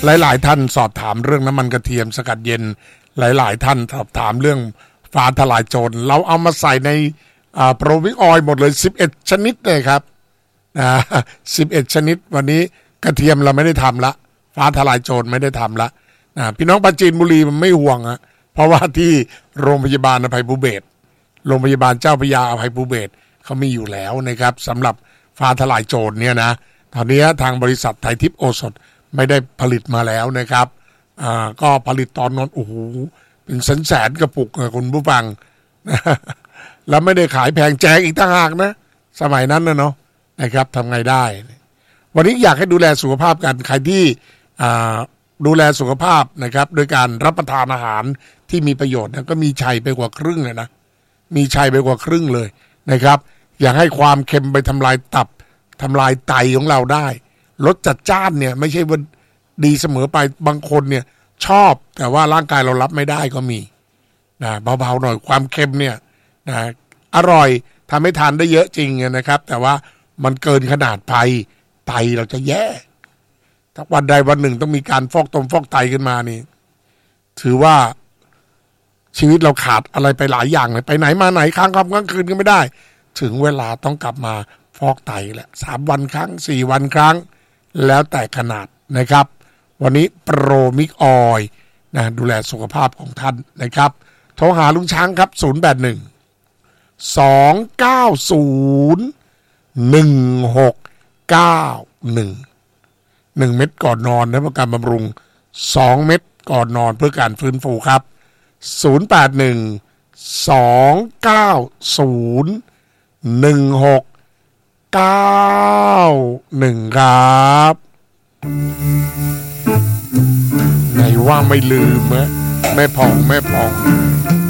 หลายๆท่านสอบถามเรื่องน้ำมันกระเทียมสกัดเย็นหลายๆท่านสอบถามเรื่องฟ้าทลายโจรเราเอามาใส่ในโปรวิกออยล์หมดเลย11ชนิดเลยครับ11ชนิดวันนี้กระเทียมเราไม่ได้ทำละฟ้าทลายโจรไม่ได้ทำละพี่น้องปราจีนบุรีมันไม่ห่วงอะเพราะว่าที่โรงพยาบาลอภัยภูเบศรโรงพยาบาลเจ้าพระยาอภัยภูเบศรเขามีอยู่แล้วนะครับสำหรับฟ้าทลายโจรเนี่ยนะตอนนี้ทางบริษัทไทยทิพย์โอสถไม่ได้ผลิตมาแล้วนะครับก็ผลิตตอนนั้นโอ้โหเป็นแสนกระปุกคุณผู้ฟังแล้วไม่ได้ขายแพงแจกอีกต่างหากนะสมัยนั้นนะเนาะนะครับทำไงได้วันนี้อยากให้ดูแลสุขภาพกันใครที่ดูแลสุขภาพนะครับโดยการรับประทานอาหารที่มีประโยชน์นะก็มีชัยไปกว่าครึ่งเลยนะมีชัยไปกว่าครึ่งเลยนะครับอยากให้ความเค็มไปทำลายตับทำลายไตของเราได้รสจัดจ้านเนี่ยไม่ใช่ว่าดีเสมอไปบางคนเนี่ยชอบแต่ว่าร่างกายเรารับไม่ได้ก็มีนะเบาๆหน่อยความเค็มเนี่ยนะอร่อยทำให้ทานได้เยอะจริงนะครับแต่ว่ามันเกินขนาดไปไตเราจะแย่ถ้าวันใดวันหนึ่งต้องมีการฟอกไตขึ้นมานี่ถือว่าชีวิตเราขาดอะไรไปหลายอย่างเลยไปไหนมาไหนค้างค่ำค้างคืนก็ไม่ได้ถึงเวลาต้องกลับมาฟอกไตแหละ3 วันครั้ง4 วันครั้งแล้วแต่ขนาดนะครับวันนี้โปรมิกออยล์นะดูแลสุขภาพของท่านนะครับโทรหาลุงช้างครับ081 290 1691 1 เม็ดก่อนนอนนะเพื่อการบำรุง2 เม็ดก่อนนอนเพื่อการฟื้นฟูครับ081 290 1691ครับไหนว่าไม่ลืมแม่ผ่อง